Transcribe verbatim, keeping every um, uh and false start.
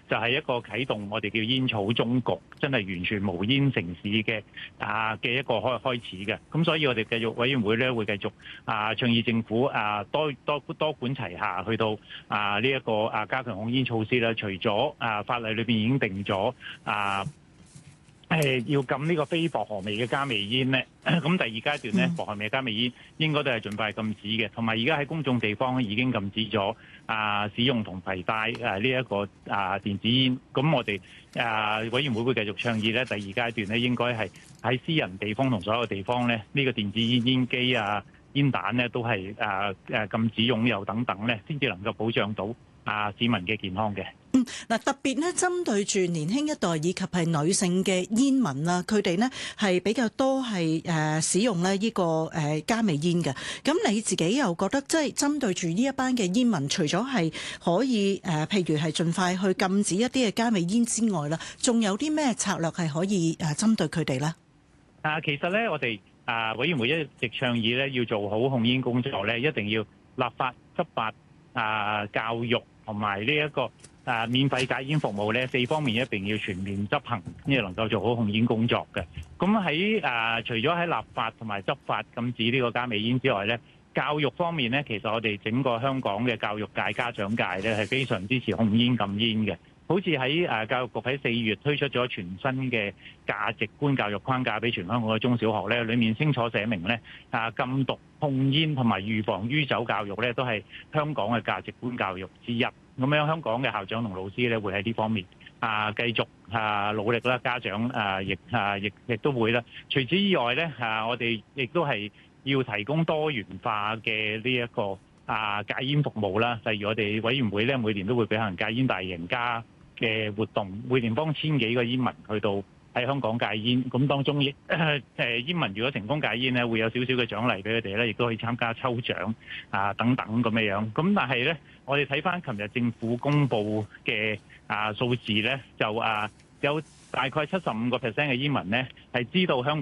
就係一個啟動我哋叫煙草終局，真係完全無煙城市嘅啊嘅一個開開始嘅。咁所以我哋繼續委員會咧會繼續啊倡議政府啊多多多管齊下，去到啊呢一個啊加強控煙措施啦。除咗啊法例裏邊已經定咗啊。係要禁呢個非薄荷味嘅加味煙咧，咁第二階段咧，薄荷味加味煙應該都係盡快禁止嘅，同埋而家喺公眾地方已經禁止咗啊使用同攜帶誒呢一個啊電子煙。咁我哋啊委員會會繼續倡議咧，第二階段咧應該係喺私人地方同所有地方咧，呢個電子煙煙機啊、煙彈咧都係誒誒禁止擁有等等咧，先至能夠保障到啊市民嘅健康嘅。 嗯，嗱特別咧，針對住年輕一代以及係女性嘅煙民啦，佢哋呢係比較多係誒使用咧呢個誒加味煙嘅。咁你自己又覺得即係針對住呢一班嘅煙民，除咗係可以誒，譬如係盡快去禁止一啲嘅加味煙之外啦，仲有啲咩策略係可以誒針對佢哋咧？啊， 其實咧，我哋啊委員會一直倡議咧，要做好控煙工作咧，一定要立法、執法、啊教育同埋呢一個。啊！免費戒煙服務咧，四方面一定要全面執行，先至能夠做好控煙工作嘅。咁喺啊，除咗喺立法同埋執法禁止呢個加味煙之外咧，教育方面咧，其實我哋整個香港嘅教育界、家長界咧係非常支持控煙禁煙嘅。好似喺誒教育局喺四月推出咗全新嘅價值觀教育框架俾全香港嘅中小學咧，裡面清楚寫明咧啊禁毒、控煙同埋預防酗酒教育咧，都係香港嘅價值觀教育之一。咁樣香港嘅校長同老師咧，會喺呢方面啊繼續啊努力啦。家長啊亦啊亦亦都會啦。除此以外咧啊，我哋亦都係要提供多元化嘅呢一個啊戒煙服務啦。例如我哋委員會咧，每年都會舉行戒煙大贏家嘅活動，每年幫千幾個煙民去到喺香港戒煙。咁當中亦誒煙民如果成功戒煙咧，會有少少嘅獎勵俾佢哋咧，亦都可以參加抽獎啊等等咁樣樣。咁但係咧，我哋睇翻琴日政府公布嘅啊數字咧，就啊有大概七十五個 percent 嘅煙民咧係知道香港